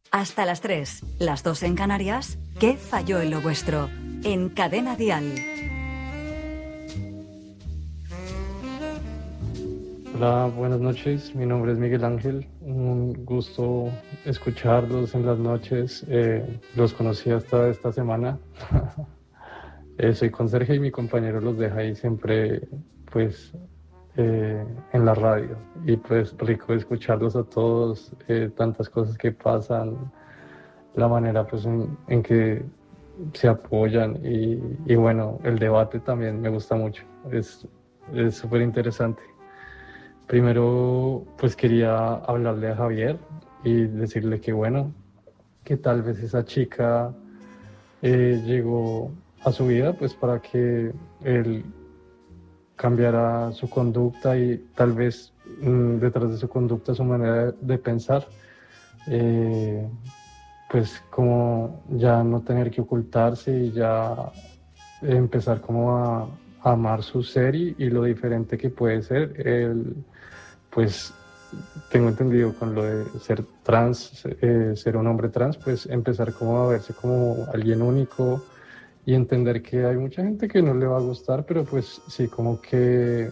Hasta las 3, las 2 en Canarias. ¿Qué falló en lo vuestro? En Cadena Dial. Hola, buenas noches. Mi nombre es Miguel Ángel. Un gusto escucharlos en las noches. Los conocí hasta esta semana. Soy conserje y mi compañero los deja ahí siempre, pues, en la radio. Y pues rico escucharlos a todos, tantas cosas que pasan, la manera pues en que se apoyan y bueno, el debate también me gusta mucho. Es súper interesante. Primero, pues quería hablarle a Javier y decirle que bueno, que tal vez esa chica llegó a su vida pues para que él cambiara su conducta y tal vez detrás de su conducta su manera de pensar, pues como ya no tener que ocultarse y ya empezar como a amar su ser y lo diferente que puede ser. Pues tengo entendido con lo de ser trans, ser un hombre trans, pues empezar como a verse como alguien único y entender que hay mucha gente que no le va a gustar, pero pues sí, como que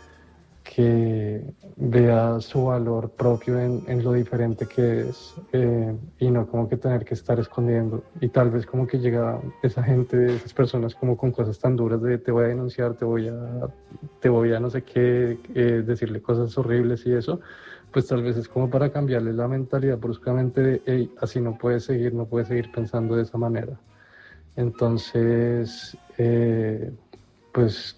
vea su valor propio en lo diferente que es, y no como que tener que estar escondiendo. Y tal vez como que llega esa gente, esas personas como con cosas tan duras de te voy a denunciar, te voy a no sé qué, decirle cosas horribles y eso, pues tal vez es como para cambiarle la mentalidad bruscamente de hey, así no puedes seguir pensando de esa manera. Entonces, pues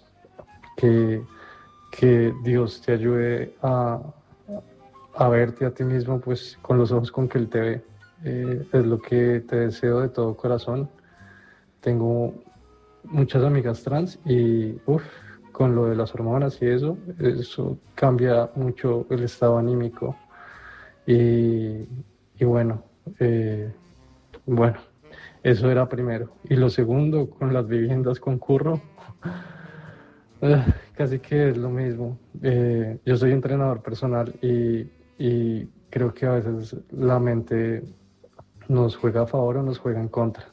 que Dios te ayude a verte a ti mismo pues con los ojos con que Él te ve. Es lo que te deseo de todo corazón. Tengo muchas amigas trans y con lo de las hormonas y eso cambia mucho el estado anímico. Y bueno, eso era primero. Y lo segundo, con las viviendas con curro. Casi que es lo mismo. Yo soy entrenador personal y creo que a veces la mente nos juega a favor o nos juega en contra.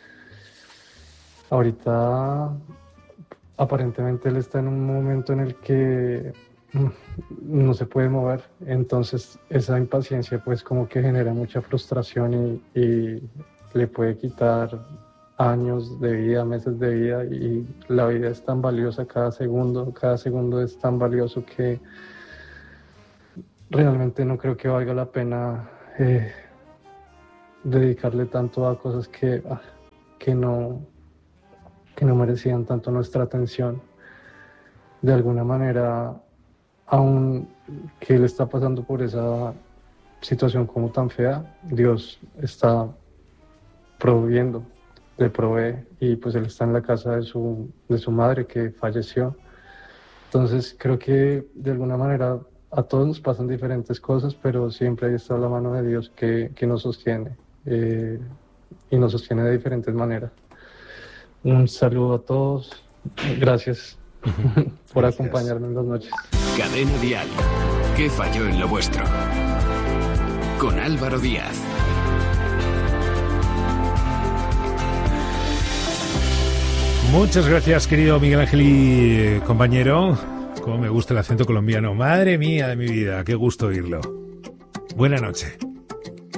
Ahorita aparentemente él está en un momento en el que no se puede mover, entonces esa impaciencia pues como que genera mucha frustración y le puede quitar años de vida, meses de vida, y la vida es tan valiosa, cada segundo es tan valioso que realmente no creo que valga la pena dedicarle tanto a cosas que no merecían tanto nuestra atención. De alguna manera, aun que él está pasando por esa situación como tan fea, Dios está proveyendo. Le provee y pues él está en la casa de su madre que falleció. Entonces creo que de alguna manera a todos nos pasan diferentes cosas, pero siempre ahí está la mano de Dios que nos sostiene, y nos sostiene de diferentes maneras. Un saludo a todos, gracias por acompañarme en las noches. Cadena Dial, ¿qué falló en lo vuestro? Con Álvaro Díaz. Muchas gracias, querido Miguel Ángel y compañero. Cómo me gusta el acento colombiano. Madre mía de mi vida, qué gusto oírlo. Buena noche.